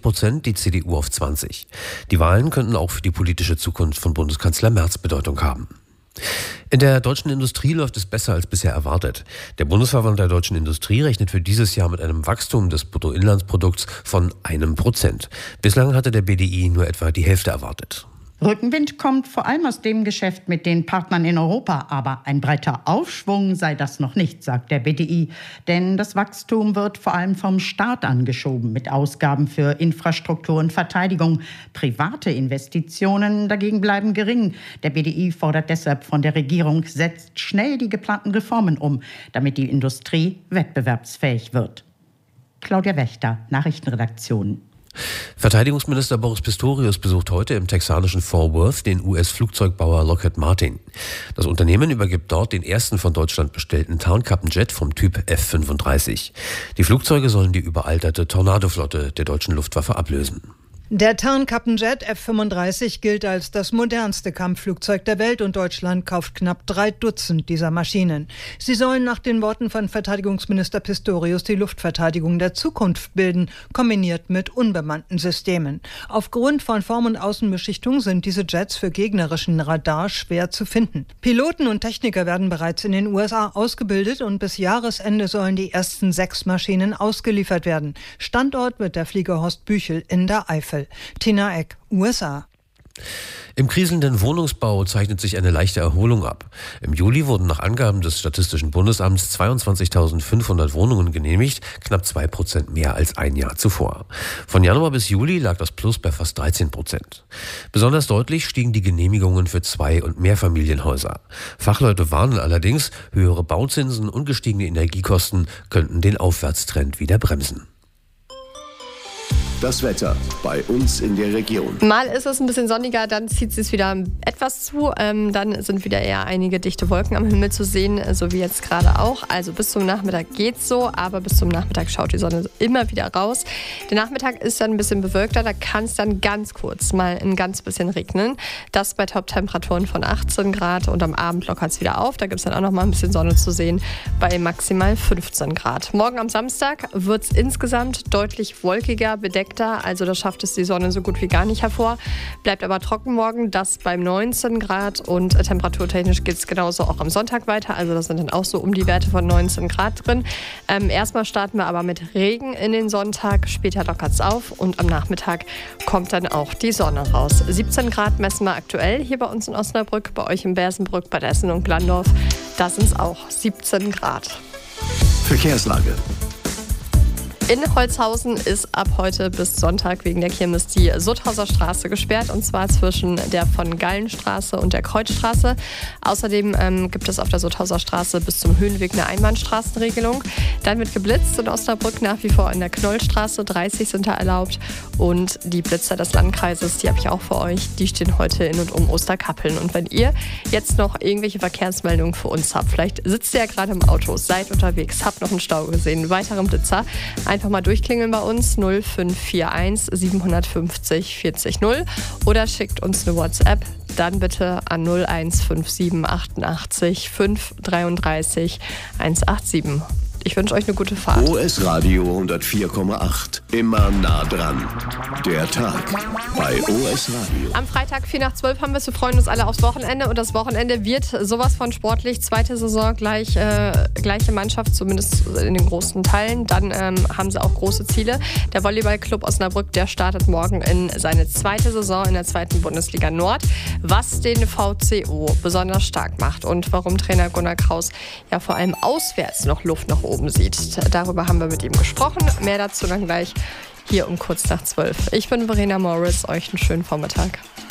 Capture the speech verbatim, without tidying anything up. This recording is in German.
Prozent, die C D U auf zwanzig. Die Wahlen könnten auch für die politische Zukunft von Bundeskanzler Merz Bedeutung haben. In der deutschen Industrie läuft es besser als bisher erwartet. Der Bundesverband der deutschen Industrie rechnet für dieses Jahr mit einem Wachstum des Bruttoinlandsprodukts von einem Prozent. Bislang hatte der B D I nur etwa die Hälfte erwartet. Rückenwind kommt vor allem aus dem Geschäft mit den Partnern in Europa. Aber ein breiter Aufschwung sei das noch nicht, sagt der B D I. Denn das Wachstum wird vor allem vom Staat angeschoben mit Ausgaben für Infrastruktur und Verteidigung. Private Investitionen dagegen bleiben gering. Der B D I fordert deshalb von der Regierung, setzt schnell die geplanten Reformen um, damit die Industrie wettbewerbsfähig wird. Claudia Wächter, Nachrichtenredaktion. Verteidigungsminister Boris Pistorius besucht heute im texanischen Fort Worth den U S-Flugzeugbauer Lockheed Martin. Das Unternehmen übergibt dort den ersten von Deutschland bestellten Tarnkappenjet vom Typ F fünfunddreißig. Die Flugzeuge sollen die überalterte Tornado-Flotte der deutschen Luftwaffe ablösen. Der Tarnkappenjet F fünfunddreißig gilt als das modernste Kampfflugzeug der Welt und Deutschland kauft knapp drei Dutzend dieser Maschinen. Sie sollen nach den Worten von Verteidigungsminister Pistorius die Luftverteidigung der Zukunft bilden, kombiniert mit unbemannten Systemen. Aufgrund von Form- und Außenbeschichtung sind diese Jets für gegnerischen Radar schwer zu finden. Piloten und Techniker werden bereits in den U S A ausgebildet und bis Jahresende sollen die ersten sechs Maschinen ausgeliefert werden. Standort wird der Flieger Horst Büchel in der Eifel. Tina Eck, U S A. Im kriselnden Wohnungsbau zeichnet sich eine leichte Erholung ab. Im Juli wurden nach Angaben des Statistischen Bundesamts zweiundzwanzigtausendfünfhundert Wohnungen genehmigt, knapp zwei Prozent mehr als ein Jahr zuvor. Von Januar bis Juli lag das Plus bei fast dreizehn Prozent. Besonders deutlich stiegen die Genehmigungen für Zwei- und Mehrfamilienhäuser. Fachleute warnen allerdings, höhere Bauzinsen und gestiegene Energiekosten könnten den Aufwärtstrend wieder bremsen. Das Wetter bei uns in der Region. Mal ist es ein bisschen sonniger, dann zieht es wieder etwas zu. Ähm, dann sind wieder eher einige dichte Wolken am Himmel zu sehen, so wie jetzt gerade auch. Also bis zum Nachmittag geht's so, aber bis zum Nachmittag schaut die Sonne immer wieder raus. Der Nachmittag ist dann ein bisschen bewölkter, da kann es dann ganz kurz mal ein ganz bisschen regnen. Das bei Top-Temperaturen von achtzehn Grad und am Abend lockert es wieder auf. Da gibt es dann auch noch mal ein bisschen Sonne zu sehen bei maximal fünfzehn Grad. Morgen am Samstag wird es insgesamt deutlich wolkiger, bedeckt. Also da schafft es die Sonne so gut wie gar nicht hervor. Bleibt aber trocken morgen, das beim neunzehn Grad und äh, temperaturtechnisch geht es genauso auch am Sonntag weiter. Also das sind dann auch so um die Werte von neunzehn Grad drin. Ähm, erstmal starten wir aber mit Regen in den Sonntag, später lockert es auf und am Nachmittag kommt dann auch die Sonne raus. siebzehn Grad messen wir aktuell hier bei uns in Osnabrück, bei euch in Bersenbrück, Bad Essen und Glandorf. Da sind es auch siebzehn Grad. Verkehrslage. In Holzhausen ist ab heute bis Sonntag wegen der Kirmes die Sutthauser Straße gesperrt, und zwar zwischen der von Gallenstraße und der Kreuzstraße. Außerdem ähm, gibt es auf der Sutthauser Straße bis zum Höhenweg eine Einbahnstraßenregelung. Dann wird geblitzt in Osnabrück nach wie vor in der Knollstraße, dreißig sind da erlaubt. Und die Blitzer des Landkreises, die habe ich auch für euch, die stehen heute in und um Osterkappeln. Und wenn ihr jetzt noch irgendwelche Verkehrsmeldungen für uns habt, vielleicht sitzt ihr ja gerade im Auto, seid unterwegs, habt noch einen Stau gesehen, einen weiteren Blitzer, einfach mal durchklingeln bei uns null fünf vier eins sieben fünf null vierzig null oder schickt uns eine WhatsApp, dann bitte an null eins fünf sieben achtundachtzig fünf dreiunddreißig hundertsiebenundachtzig. Ich wünsche euch eine gute Fahrt. O S Radio hundertvier Komma acht. Immer nah dran. Der Tag bei O S Radio. Am Freitag vier nach zwölf haben wir es. Wir freuen uns alle aufs Wochenende. Und das Wochenende wird sowas von sportlich. Zweite Saison, gleich, äh, gleiche Mannschaft, zumindest in den großen Teilen. Dann ähm, haben sie auch große Ziele. Der Volleyballclub Osnabrück, der startet morgen in seine zweite Saison in der zweiten Bundesliga Nord. Was den V C O besonders stark macht und warum Trainer Gunnar Kraus ja vor allem auswärts noch Luft nach oben sieht. Darüber haben wir mit ihm gesprochen. Mehr dazu dann gleich hier um kurz nach zwölf. Ich bin Verena Morris. Euch einen schönen Vormittag.